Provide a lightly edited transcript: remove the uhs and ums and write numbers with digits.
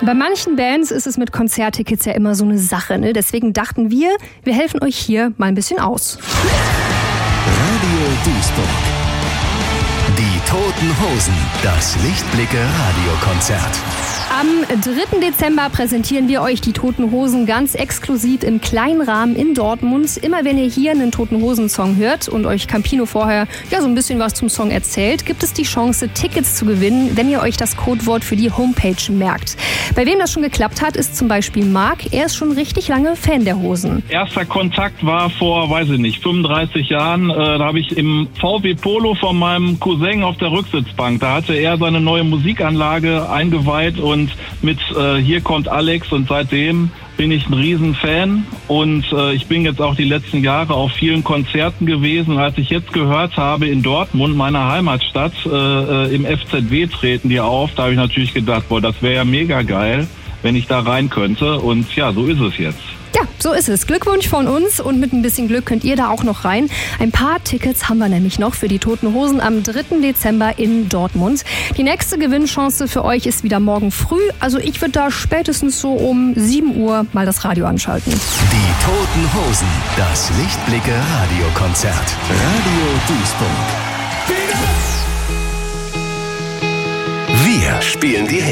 Bei manchen Bands ist es mit Konzerttickets ja immer so eine Sache, ne? Deswegen dachten wir helfen euch hier mal ein bisschen aus. Radio Duisburg. Die Toten Hosen. Das Lichtblicke-Radiokonzert. Am 3. Dezember präsentieren wir euch die Toten Hosen ganz exklusiv im kleinen Rahmen in Dortmund. Immer wenn ihr hier einen Toten Hosen-Song hört und euch Campino vorher so ein bisschen was zum Song erzählt, gibt es die Chance, Tickets zu gewinnen, wenn ihr euch das Codewort für die Homepage merkt. Bei wem das schon geklappt hat, ist zum Beispiel Marc. Er ist schon richtig lange Fan der Hosen. Erster Kontakt war vor, 35 Jahren. Da habe ich im VW Polo von meinem Cousin auf der Rücksitzbank. Da hatte er seine neue Musikanlage eingeweiht und mit Hier kommt Alex, und seitdem bin ich ein Riesenfan und ich bin jetzt auch die letzten Jahre auf vielen Konzerten gewesen. Als ich jetzt gehört habe, in Dortmund, meiner Heimatstadt, im FZW treten die auf, da habe ich natürlich gedacht, das wäre ja mega geil, wenn ich da rein könnte, und ja, so ist es jetzt. Ja, so ist es. Glückwunsch von uns, und mit ein bisschen Glück könnt ihr da auch noch rein. Ein paar Tickets haben wir nämlich noch für die Toten Hosen am 3. Dezember in Dortmund. Die nächste Gewinnchance für euch ist wieder morgen früh. Also ich würde da spätestens so um 7 Uhr mal das Radio anschalten. Die Toten Hosen. Das Lichtblicke-Radiokonzert. Radio Duisburg. Wir spielen die Hits.